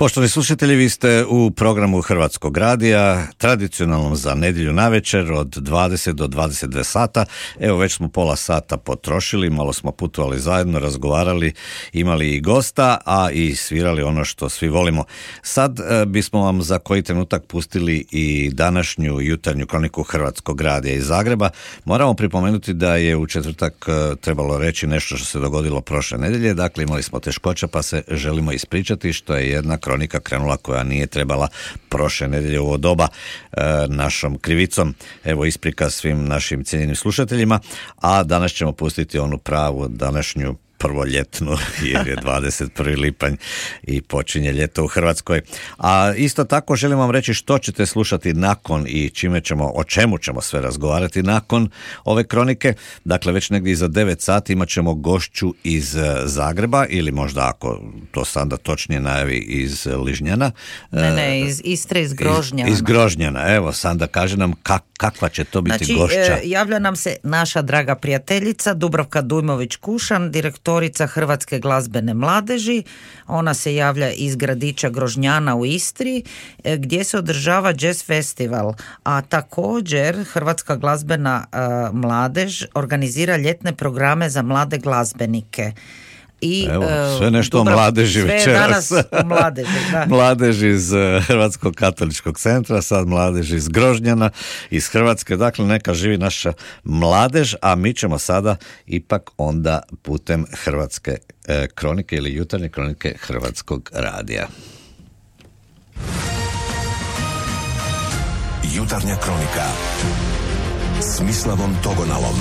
Poštovani slušatelji, vi ste u programu Hrvatskog radija, tradicionalnom za nedjelju navečer od 20 do 22 sata. Evo, već smo pola sata potrošili, malo smo putovali zajedno, razgovarali, imali i gosta, a i svirali ono što svi volimo. Sad bismo vam za koji trenutak pustili i današnju jutarnju kroniku Hrvatskog radija iz Zagreba. Moramo pripomenuti da je u četvrtak trebalo reći nešto što se dogodilo prošle nedjelje, dakle imali smo teškoća pa se želimo ispričati što je jedna kronika krenula koja nije trebala prošle nedjelje u ovo doba našom krivicom. Evo, isprika svim našim cijenjenim slušateljima, a danas ćemo pustiti onu pravu današnju prvoljetnu, jer je 21. lipanj i počinje ljeto u Hrvatskoj. A isto tako želim vam reći što ćete slušati nakon i o čemu ćemo sve razgovarati nakon ove kronike. Dakle, već negdje iza 9 sati imat ćemo gošću iz Zagreba, ili možda, ako to sada točnije najavi, iz Ližnjana. Ne, iz Istre, iz Grožnjana. Iz Grožnjana, evo, sada kaže nam kakva će to biti gošća. Javlja nam se naša draga prijateljica Dubravka Dujmović-Kušan, direktorica Hrvatske glazbene mladeži. Ona se javlja iz gradića Grožnjana u Istri, gdje se održava jazz festival, a također Hrvatska glazbena mladež organizira ljetne programe za mlade glazbenike. I, evo, sve nešto o mladeži večeras. Sve danas o mladeži, da. Mladež iz Hrvatskog katoličkog centra, sad mladež iz Grožnjana, iz Hrvatske. Dakle, neka živi naša mladež, a mi ćemo sada ipak onda putem Hrvatske kronike ili jutarnje kronike Hrvatskog radija. Jutarnja kronika s Mislavom Togonalom.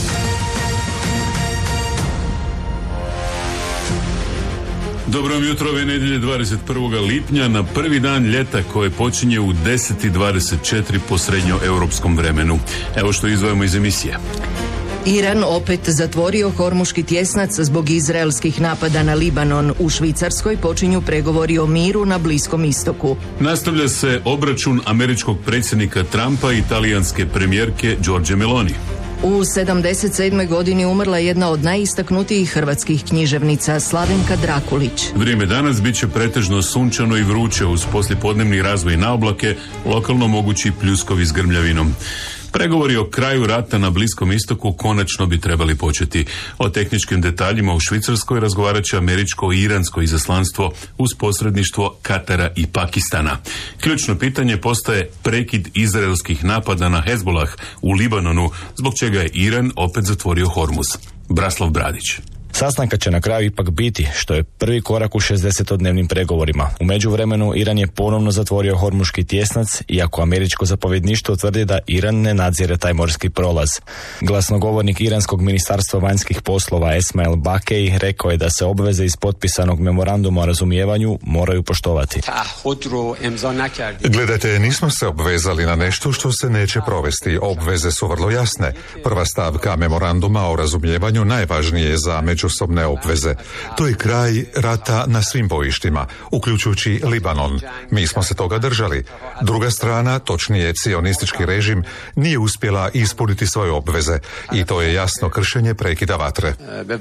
Dobro vam jutro, ove nedjelje 21. lipnja na prvi dan ljeta koje počinje u 10:24 po srednjoeuropskom vremenu. Evo što izdvajamo iz emisije. Iran opet zatvorio Hormuški tjesnac zbog izraelskih napada na Libanon. U Švicarskoj počinju pregovori o miru na Bliskom istoku. Nastavlja se obračun američkog predsjednika Trumpa i talijanske premijerke Giorgie Meloni. U 77. godini umrla jedna od najistaknutijih hrvatskih književnica, Slavenka Drakulić. Vrijeme danas bit će pretežno sunčano i vruće uz poslijepodnevni razvoj na oblake, lokalno mogući pljuskovi s grmljavinom. Pregovori o kraju rata na Bliskom istoku konačno bi trebali početi. O tehničkim detaljima u Švicarskoj razgovarat će američko i iransko izaslanstvo uz posredništvo Katara i Pakistana. Ključno pitanje postaje prekid izraelskih napada na Hezbolah u Libanonu, zbog čega je Iran opet zatvorio Hormuz. Braslav Bradić. Sastanka će na kraju ipak biti, što je prvi korak u 60-dnevnim pregovorima. U međuvremenu Iran je ponovno zatvorio Hormuški tjesnac, iako američko zapovjedništvo tvrdi da Iran ne nadzire taj morski prolaz. Glasnogovornik iranskog ministarstva vanjskih poslova Esmail Bakej rekao je da se obveze iz potpisanog memoranduma o razumijevanju moraju poštovati. Gledajte, nismo se obvezali na nešto što se neće provesti. Obveze su vrlo jasne. Prva stavka memoranduma o razumijevanju najvažnije je za međusobne obveze. To je kraj rata na svim bojištima, uključujući Libanon. Mi smo se toga držali. Druga strana, točnije cionistički režim, nije uspjela ispuniti svoje obveze i to je jasno kršenje prekida vatre.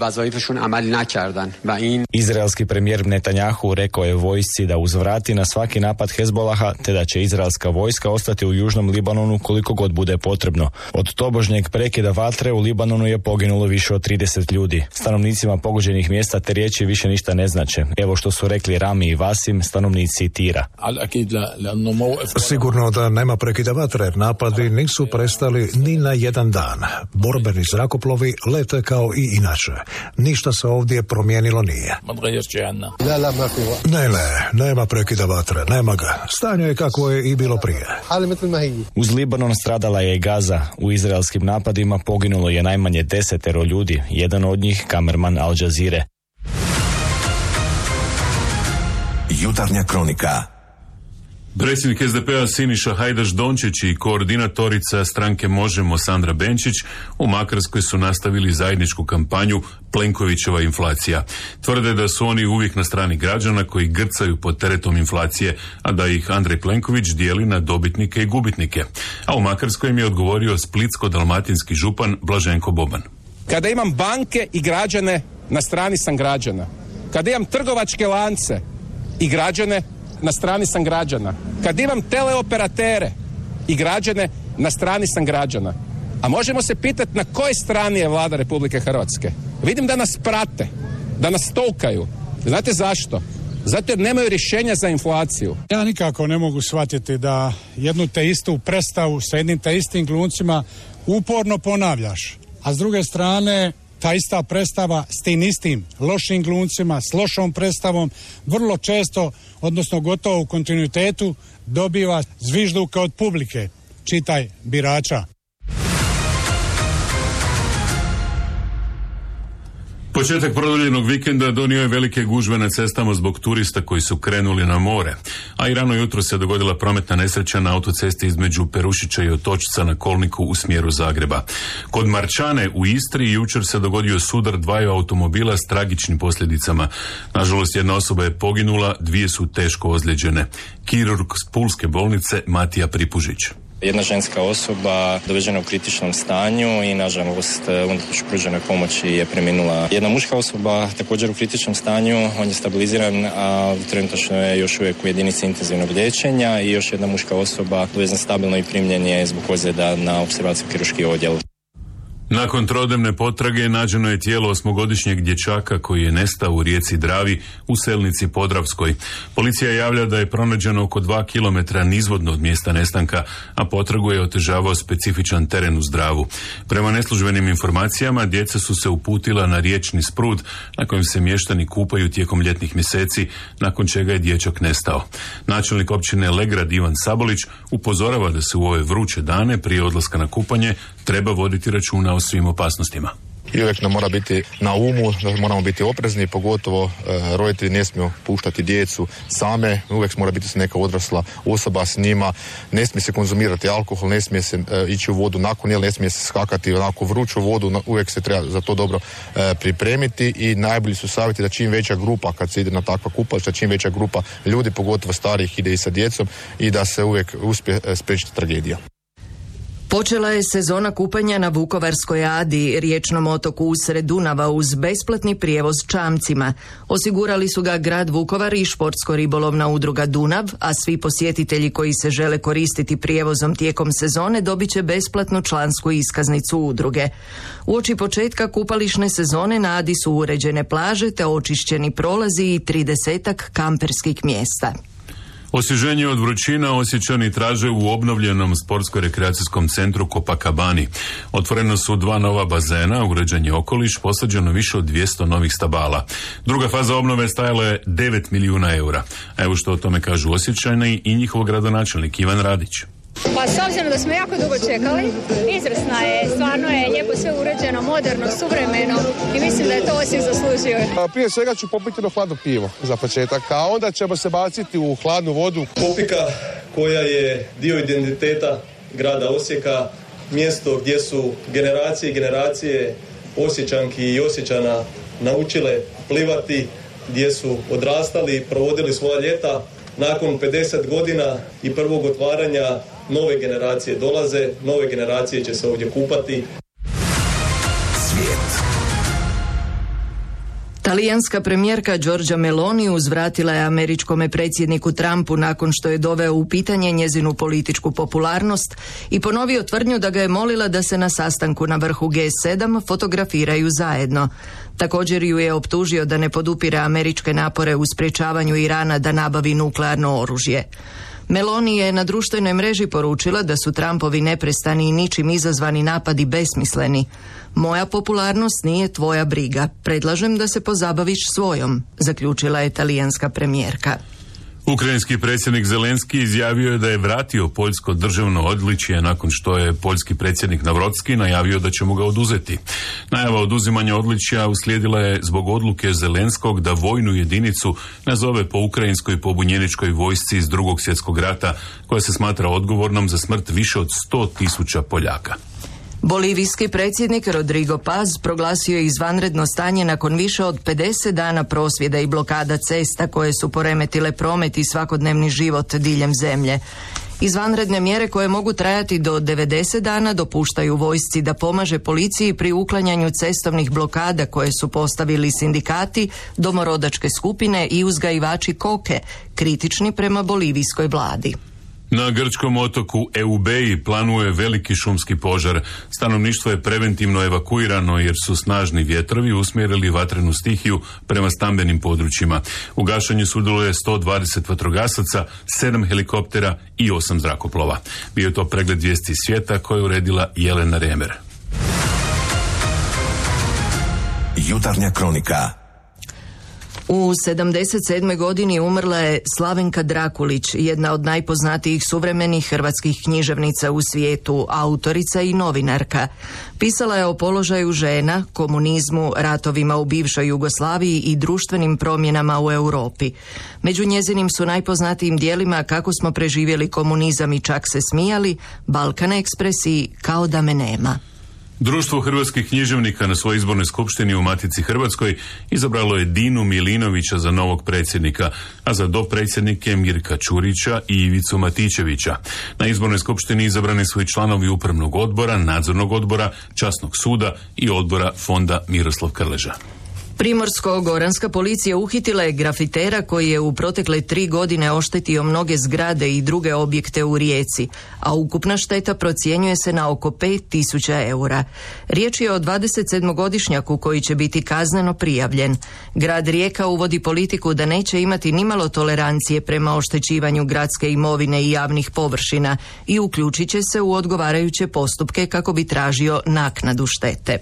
Izraelski premijer Netanjahu rekao je vojsci da uzvrati na svaki napad Hezbolaha, te da će izraelska vojska ostati u južnom Libanonu koliko god bude potrebno. Od tobožnjeg prekida vatre u Libanonu je poginulo više od 30 ljudi. Stanovnicima pogođenih mjesta te riječi više ništa ne znače. Evo što su rekli Rami i Vasim, stanovnici Tira. Sigurno da nema prekida vatre, napadi nisu prestali ni na jedan dan. Borbeni zrakoplovi lete kao i inače. Ništa se ovdje promijenilo nije. Nema prekida vatre, nema ga. Stanje je kako je i bilo prije. Uz Libanon stradala je i Gaza. U izraelskim napadima poginulo je najmanje 10 ljudi, jedan od njih kamerman Al Jazeere. Jutarnja kronika. Predsjednik SDP-a Siniša Hajdaš Dončić i koordinatorica stranke Možemo Sandra Benčić u Makarskoj su nastavili zajedničku kampanju Plenkovićeva inflacija. Tvrde da su oni uvijek na strani građana koji grcaju pod teretom inflacije, a da ih Andrej Plenković dijeli na dobitnike i gubitnike. A u Makarskoj im je odgovorio splitsko-dalmatinski župan Blaženko Boban. Kada imam banke i građane, na strani sam građana. Kada imam trgovačke lance i građane, na strani sam građana. Kad imam teleoperatere i građane, na strani sam građana. A možemo se pitati na kojoj strani je Vlada Republike Hrvatske. Vidim da nas prate, da nas stalkaju. Znate zašto? Zato jer nemaju rješenja za inflaciju. Ja nikako ne mogu shvatiti da jednu te istu predstavu sa jednim te istim glumcima uporno ponavljaš. A s druge strane, ta ista predstava s tim istim lošim glumcima, s lošom predstavom, vrlo često, odnosno gotovo u kontinuitetu, dobiva zvižduke od publike, čitaj birača. Početak produljenog vikenda donio je velike gužve na cestama zbog turista koji su krenuli na more, a i rano jutro se dogodila prometna nesreća na autocesti između Perušića i Otočca na kolniku u smjeru Zagreba. Kod Marčane u Istri jučer se dogodio sudar dvaju automobila s tragičnim posljedicama. Nažalost, jedna osoba je poginula, dvije su teško ozlijeđene. Kirurg s Pulske bolnice Matija Pripužić. Jedna ženska osoba dovežena u kritičnom stanju i nažalost unatoč pruženoj pomoći je preminula. Jedna muška osoba također u kritičnom stanju, on je stabiliziran, a trenutačno je još uvijek u jedinici intenzivnog liječenja i još jedna muška osoba dovezena stabilno i primljen je zbog ozljeda na opservacijsko-kirurški odjel. Nakon trodnevne potrage nađeno je tijelo 8-godišnjeg dječaka koji je nestao u rijeci Dravi u Selnici Podravskoj. Policija javlja da je pronađeno oko 2 kilometra nizvodno od mjesta nestanka, a potragu je otežavao specifičan teren uz Dravu. Prema neslužbenim informacijama, djeca su se uputila na riječni sprud na kojem se mještani kupaju tijekom ljetnih mjeseci, nakon čega je dječak nestao. Načelnik općine Legrad Ivan Sabolić upozorava da se u ove vruće dane prije odlaska na kupanje treba voditi računa o svim opasnostima. I uvijek nam mora biti na umu da moramo biti oprezni, pogotovo roditelji ne smiju puštati djecu same, uvijek mora biti neka odrasla osoba s njima, ne smije se konzumirati alkohol, ne smije se ići u vodu nakon jel, ne smije se skakati onako vruću vodu, uvijek se treba za to dobro pripremiti i najbolji su savjeti da čim veća grupa, kad se ide na takva kupališta, čim veća grupa ljudi, pogotovo starijih, ide i sa djecom i da se uvijek uspije spriječiti tragedija. Počela je sezona kupanja na Vukovarskoj Adi, riječnom otoku usred Dunava, uz besplatni prijevoz čamcima. Osigurali su ga grad Vukovar i športsko-ribolovna udruga Dunav, a svi posjetitelji koji se žele koristiti prijevozom tijekom sezone dobit će besplatnu člansku iskaznicu udruge. Uoči početka kupališne sezone na Adi su uređene plaže te očišćeni prolazi i 30-ak kamperskih mjesta. Osvježenje od vrućina Osječani traže u obnovljenom sportsko-rekreacijskom centru Copacabani. Otvoreno su 2 nova bazena, uređen je okoliš, posađeno više od 200 novih stabala. Druga faza obnove stajala je 9 milijuna eura. A evo što o tome kažu Osječani i njihov gradonačelnik Ivan Radić. Pa s obzirom da smo jako dugo čekali, izvrsna je, stvarno je lijepo sve uređeno, moderno, suvremeno i mislim da je to Osijek zaslužio. Prije svega ću popiti jedno hladno pivo za početak, a onda ćemo se baciti u hladnu vodu. Popika koja je dio identiteta grada Osijeka, mjesto gdje su generacije i generacije Osječanki i Osječana naučile plivati, gdje su odrastali, provodili svoja ljeta. Nakon 50 godina i prvog otvaranja nove generacije dolaze, nove generacije će se ovdje kupati. Svijet. Talijanska premijerka Giorgia Meloni uzvratila je američkome predsjedniku Trumpu nakon što je doveo u pitanje njezinu političku popularnost i ponovio tvrdnju da ga je molila da se na sastanku na vrhu G7 fotografiraju zajedno. Također ju je optužio da ne podupire američke napore u sprječavanju Irana da nabavi nuklearno oružje. Meloni je na društvenoj mreži poručila da su Trumpovi neprestani i ničim izazvani napadi besmisleni. Moja popularnost nije tvoja briga. Predlažem da se pozabaviš svojom, zaključila je talijanska premijerka. Ukrajinski predsjednik Zelenski izjavio je da je vratio poljsko državno odličje nakon što je poljski predsjednik Navrotski najavio da će mu ga oduzeti. Najava oduzimanja odličja uslijedila je zbog odluke Zelenskog da vojnu jedinicu nazove po ukrajinskoj pobunjeničkoj vojsci iz Drugog svjetskog rata, koja se smatra odgovornom za smrt više od 100.000 Poljaka. Bolivijski predsjednik Rodrigo Paz proglasio je izvanredno stanje nakon više od 50 dana prosvjeda i blokada cesta koje su poremetile promet i svakodnevni život diljem zemlje. Izvanredne mjere koje mogu trajati do 90 dana dopuštaju vojsci da pomaže policiji pri uklanjanju cestovnih blokada koje su postavili sindikati, domorodačke skupine i uzgajivači koke, kritični prema bolivijskoj vladi. Na grčkom otoku Eubeji planuje veliki šumski požar. Stanovništvo je preventivno evakuirano jer su snažni vjetrovi usmjerili vatrenu stihiju prema stambenim područjima. U gašenju sudjeluje 120 vatrogasaca, 7 helikoptera i 8 zrakoplova. Bio je to pregled vijesti svijeta koje je uredila Jelena Remer. Jutarnja kronika. U 77. godini umrla je Slavenka Drakulić, jedna od najpoznatijih suvremenih hrvatskih književnica u svijetu, autorica i novinarka. Pisala je o položaju žena, komunizmu, ratovima u bivšoj Jugoslaviji i društvenim promjenama u Europi. Među njezinim su najpoznatijim dijelima Kako smo preživjeli komunizam i čak se smijali, Balkan Ekspres i Kao da me nema. Društvo hrvatskih književnika na svojoj izbornoj skupštini u Matici Hrvatskoj izabralo je Dinu Milinovića za novog predsjednika, a za dopredsjednike Mirka Čurića i Ivicu Matičevića. Na izbornoj skupštini izabrani su i članovi upravnog odbora, nadzornog odbora, časnog suda i odbora fonda Miroslav Krleža. Primorsko-goranska policija uhitila je grafitera koji je u protekle 3 godine oštetio mnoge zgrade i druge objekte u Rijeci, a ukupna šteta procjenjuje se na oko 5.000 eura. Riječ je o 27-godišnjaku koji će biti kazneno prijavljen. Grad Rijeka uvodi politiku da neće imati nimalo tolerancije prema oštećivanju gradske imovine i javnih površina i uključit će se u odgovarajuće postupke kako bi tražio naknadu štete.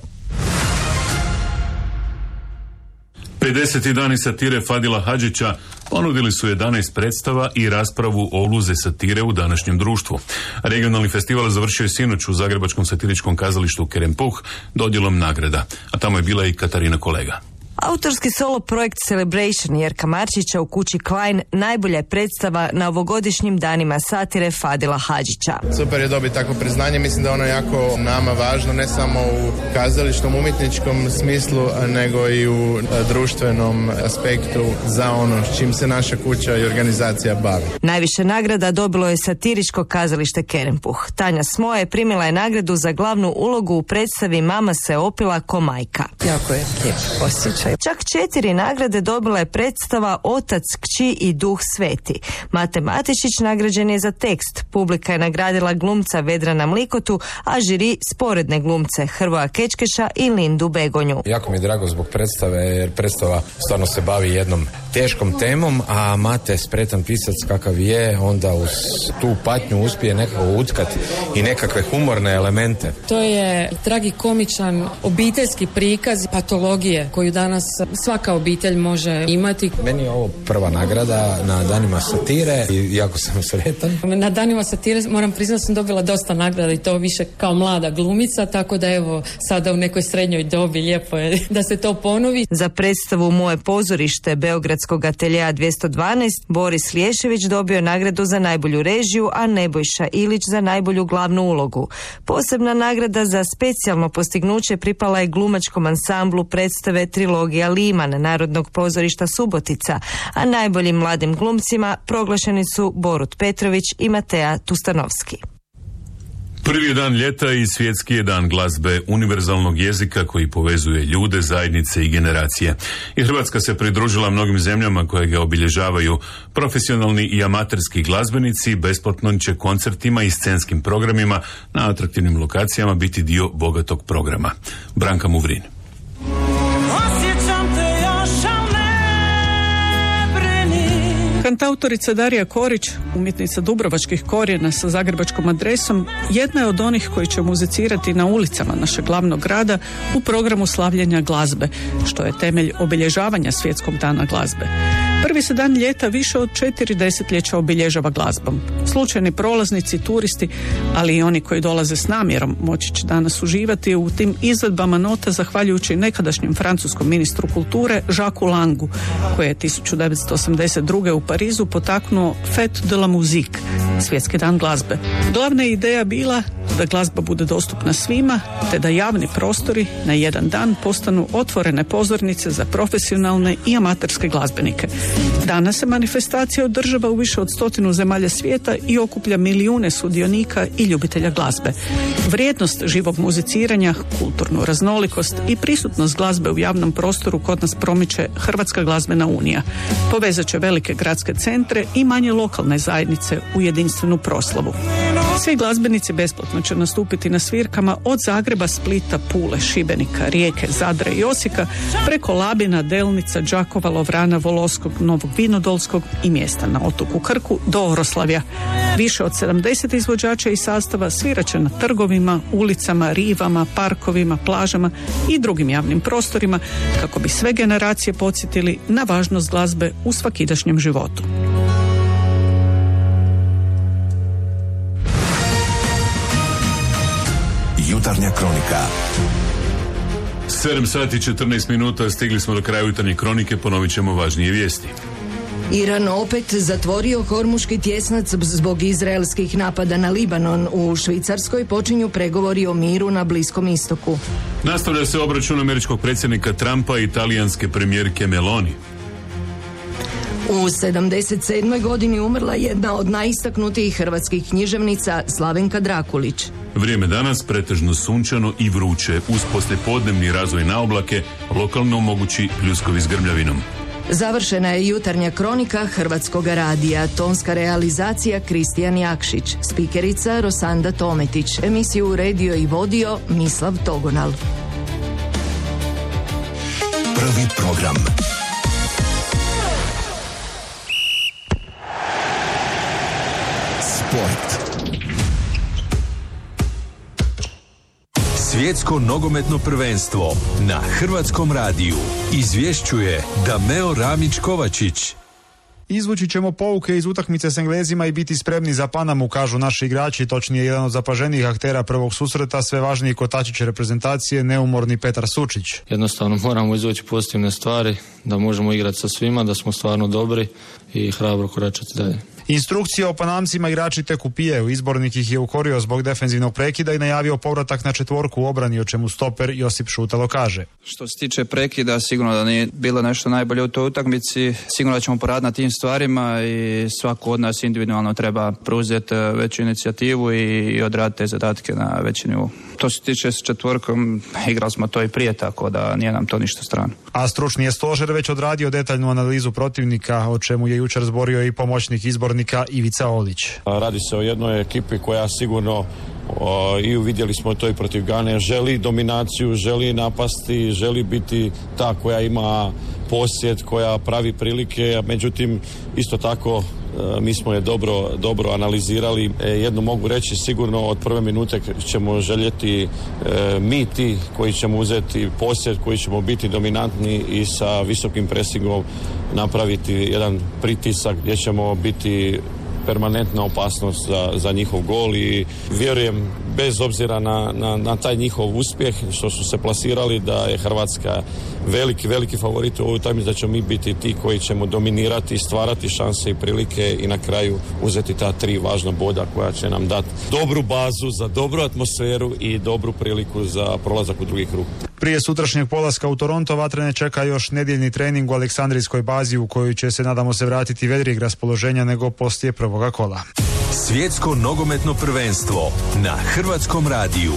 50. dani satire Fadila Hadžića ponudili su 11 predstava i raspravu o ulozi satire u današnjem društvu. Regionalni festival završio je sinoć u Zagrebačkom satiričkom kazalištu Kerempuh dodjelom nagrada, a tamo je bila i Katarina Kolega. Autorski solo projekt Celebration Jerka Marčića u kući Klein najbolja je predstava na ovogodišnjim danima satire Fadila Hadžića. Super je dobiti takvo priznanje, mislim da je ono jako nama važno, ne samo u kazališnom umjetničkom smislu, nego i u društvenom aspektu za ono s čim se naša kuća i organizacija bavi. Najviše nagrada dobilo je satiričko kazalište Kerempuh. Tanja Smoje primila je nagradu za glavnu ulogu u predstavi Mama se opila ko majka. Jako je lijep osjećaj. Čak 4 nagrade dobila je predstava Otac, kći i Duh sveti. Mate Matišić nagrađen je za tekst. Publika je nagradila glumca Vedrana Mlikotu, a žiri sporedne glumce Hrvoja Kečkeša i Lindu Begonju. Jako mi je drago zbog predstave, jer predstava stvarno se bavi jednom teškom temom, a Mate, spretan pisac kakav je, onda uz tu patnju uspije nekako utkati i nekakve humorne elemente. To je tragikomičan obiteljski prikaz patologije koju danas svaka obitelj može imati. Meni je ovo prva nagrada na danima satire i jako sam sretan. Na danima satire moram priznati da sam dobila dosta nagrada i to više kao mlada glumica, tako da evo sada u nekoj srednjoj dobi lijepo je da se to ponovi. Za predstavu Moje pozorište Beogradskog ateljeja 212 Boris Liješević dobio nagradu za najbolju režiju, a Nebojša Ilić za najbolju glavnu ulogu. Posebna nagrada za specijalno postignuće pripala je glumačkom ansamblu predstave Trilogija Liman Narodnog pozorišta Subotica, a najboljim mladim glumcima proglašeni su Borut Petrović i Mateja Tustanovski. Prvi je dan ljeta i svjetski je dan glazbe, univerzalnog jezika koji povezuje ljude, zajednice i generacije. I Hrvatska se pridružila mnogim zemljama koje ga obilježavaju. Profesionalni i amaterski glazbenici besplatno će koncertima i scenskim programima na atraktivnim lokacijama biti dio bogatog programa. Branka Muvrin. Kantautorica Darija Korić, umjetnica dubrovačkih korijena sa zagrebačkom adresom, jedna je od onih koji će muzicirati na ulicama našeg glavnog grada u programu slavljenja glazbe, što je temelj obilježavanja Svjetskog dana glazbe. Prvi se dan ljeta više od 4 desetljeća obilježava glazbom. Slučajni prolaznici, turisti, ali i oni koji dolaze s namjerom moći će danas uživati u tim izvedbama nota zahvaljujući nekadašnjem francuskom ministru kulture Jacques Langu, koji je 1982. u Parizu potaknuo Fête de la musique, Svjetski dan glazbe. Glavna je ideja bila da glazba bude dostupna svima, te da javni prostori na jedan dan postanu otvorene pozornice za profesionalne i amaterske glazbenike. Danas se manifestacija održava u više od 100 zemalja svijeta i okuplja milijune sudionika i ljubitelja glazbe. Vrijednost živog muziciranja, kulturnu raznolikost i prisutnost glazbe u javnom prostoru kod nas promiče Hrvatska glazbena unija. Povezat će velike gradske centre i manje lokalne zajednice u jedinstvenu proslavu. Svi glazbenici besplatno će nastupiti na svirkama od Zagreba, Splita, Pule, Šibenika, Rijeke, Zadra i Osijeka preko Labina, Delnica, Đakova, Lovrana, Voloskog, Novog Vinodolskog i mjesta na otoku Krku do Oroslavlja. Više od 70 izvođača i sastava svirat će na trgovima, ulicama, rivama, parkovima, plažama i drugim javnim prostorima kako bi sve generacije podsjetili na važnost glazbe u svakidašnjem životu. Jutarnja kronika. 7 sati 14 minuta, stigli smo do kraja jutarnje kronike, ponovit ćemo važnije vijesti. Iran opet zatvorio Hormuški tjesnac zbog izraelskih napada na Libanon. U Švicarskoj počinju pregovori o miru na Bliskom istoku. Nastavlja se obračun američkog predsjednika Trumpa i italijanske premijerke Meloni. U 77. godini umrla jedna od najistaknutijih hrvatskih književnica Slavenka Drakulić. Vrijeme danas pretežno sunčano i vruće, uz poslijepodnevni razvoj na oblake, lokalno mogući pljuskovi s grmljavinom. Završena je jutarnja kronika Hrvatskog radija. Tonska realizacija Kristijan Jakšić. Spikerica Rosanda Tometić. Emisiju uredio i vodio Mislav Togonal. Prvi program. Sport. Svjetsko nogometno prvenstvo na Hrvatskom radiju izvješćuje Dameo Ramić-Kovačić. Izvući ćemo pouke iz utakmice s Englezima i biti spremni za Panamu, kažu naši igrači, točnije jedan od zapaženijih aktera prvog susreta, sve važniji kotačić reprezentacije, neumorni Petar Sučić. Jednostavno moramo izvući pozitivne stvari, da možemo igrati sa svima, da smo stvarno dobri i hrabro koračati dalje. Instrukcije o Panamcima igrači tek upijaju. Izbornik ih je ukorio zbog defenzivnog prekida i najavio povratak na četvorku u obrani, o čemu stoper Josip Šutalo kaže. Što se tiče prekida, sigurno da nije bilo nešto najbolje u toj utakmici. Sigurno da ćemo poraditi na tim stvarima i svako od nas individualno treba preuzeti veću inicijativu i odraditi te zadatke na veći nivou. To se tiče s četvorkom, igrali smo to i prije, tako da nije nam to ništa strano. A stručni je stožer već odradio detaljnu analizu protivnika, o čemu je jučer zborio i pomoćnik izbornika Ivica Olić. Radi se o jednoj ekipi koja sigurno, i uvidjeli smo to i protiv Gane, želi dominaciju, želi napasti, želi biti ta koja ima posjed, koja pravi prilike, međutim isto tako mi smo je dobro analizirali. Jedno mogu reći, sigurno od prve minute ćemo željeti mi ti koji ćemo uzeti posjed, koji ćemo biti dominantni i sa visokim presingom napraviti jedan pritisak gdje ćemo biti permanentna opasnost za njihov gol i vjerujem bez obzira na taj njihov uspjeh što su se plasirali da je Hrvatska veliki favorit u ovoj utakmici, da ćemo mi biti ti koji ćemo dominirati, stvarati šanse i prilike i na kraju uzeti ta 3 važna boda koja će nam dati dobru bazu za dobru atmosferu i dobru priliku za prolazak u drugi krug. Prije sutrašnjeg polaska u Toronto vatrene čeka još nedjeljni trening u Aleksandrijskoj bazi u koju će se, nadamo se, vratiti vedrijeg raspoloženja nego poslije prvoga kola. Svjetsko nogometno prvenstvo na Hrvatskom radiju.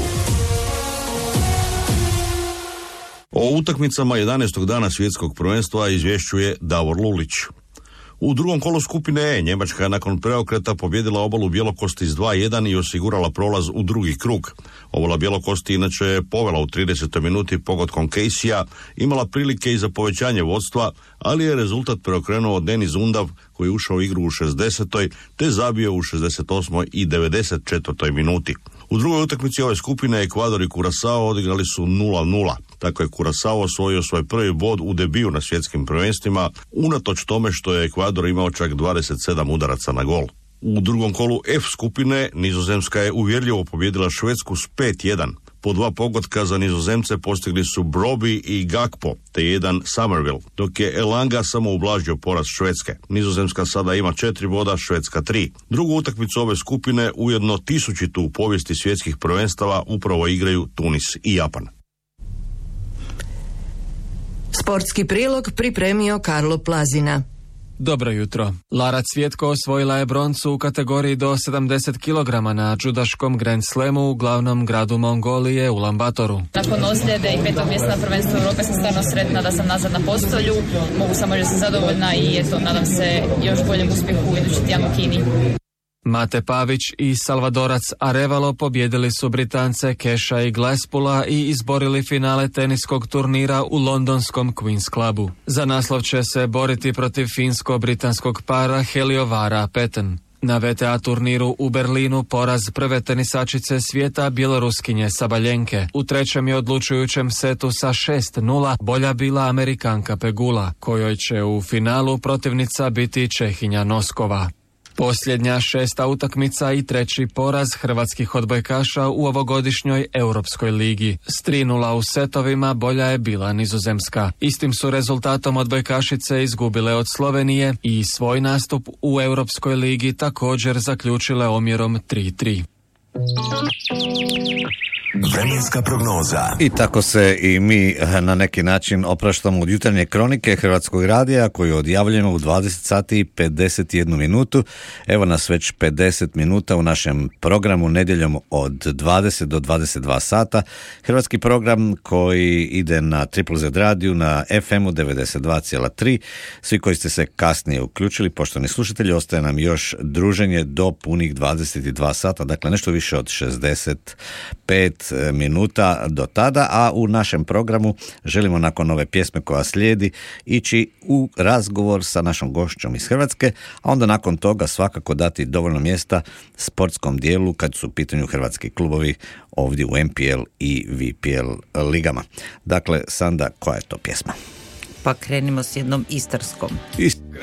O utakmicama 11. dana svjetskog prvenstva izvješćuje Davor Lulić. U drugom kolu skupine E Njemačka je nakon preokreta pobjedila Obalu Bjelokosti s 2:1 i osigurala prolaz u drugi krug. Obala Bjelokosti inače je povela u 30. minuti pogodkom Caseyja, imala prilike i za povećanje vodstva, ali je rezultat preokrenuo Denis Undav koji je ušao u igru u 60. te zabio u 68. i 94. minuti. U drugoj utakmici ove skupine Ekvador i Curaçao odigrali su 0:0. Tako je Curaçao osvojio svoj prvi bod u debiju na svjetskim prvenstvima, unatoč tome što je Ekvador imao čak 27 udaraca na gol. U drugom kolu F skupine Nizozemska je uvjerljivo pobijedila Švedsku s 5:1. Po 2 pogotka za Nizozemce postigli su Broby i Gakpo, te jedan Somerville, dok je Elanga samo ublažio poraz Švedske. Nizozemska sada ima 4 boda, Švedska 3. Drugu utakmicu ove skupine, ujedno 1000. u povijesti svjetskih prvenstava, upravo igraju Tunis i Japan. Sportski prilog pripremio Karlo Plazina. Dobro jutro. Lara Cvjetko osvojila je broncu u kategoriji do 70 kg na judaškom Grand Slamu u glavnom gradu Mongolije, Ulanbatoru. Nakon ozljede i 5. mjesta na prvenstvu Europe sam stvarno sretna da sam nazad na postolju. Mogu samo reći da sam zadovoljna i eto, nadam se još boljem uspjehu u idući tjedan u Kini. Mate Pavić i Salvadorac Arevalo pobjedili su Britance Keša i Glaspula i izborili finale teniskog turnira u londonskom Queen's Clubu. Za naslov će se boriti protiv finsko-britanskog para Heliovara Peten. Na VTA turniru u Berlinu poraz prve tenisačice svijeta bjeloruskinje Sabaljenke. U trećem i odlučujućem setu sa 6-0 bolja bila Amerikanka Pegula, kojoj će u finalu protivnica biti Čehinja Noskova. Posljednja 6. utakmica i 3. poraz hrvatskih odbojkaša u ovogodišnjoj Europskoj ligi. S 3-0 u setovima bolja je bila Nizozemska. Istim su rezultatom odbojkašice izgubile od Slovenije i svoj nastup u Europskoj ligi također zaključile omjerom 3-3. Vremenska prognoza. I tako se i mi na neki način opraštamo od jutarnje kronike Hrvatskog radija koju odjavljujemo u 20 sati i 51 minutu. Evo nas već 50 minuta u našem programu nedjeljom od 20 do 22 sata. Hrvatski program koji ide na Triple Z radiju na FM-u 92,3. Svi koji ste se kasnije uključili, poštovani slušatelji, ostaje nam još druženje do punih 22 sata, dakle nešto više od 65 minuta do tada, a u našem programu želimo nakon ove pjesme koja slijedi ići u razgovor sa našom gošćom iz Hrvatske, a onda nakon toga svakako dati dovoljno mjesta sportskom dijelu kad su u pitanju hrvatski klubovi ovdje u MPL i VPL ligama. Dakle, Sanda, koja je to pjesma? Pa krenimo s jednom istarskom.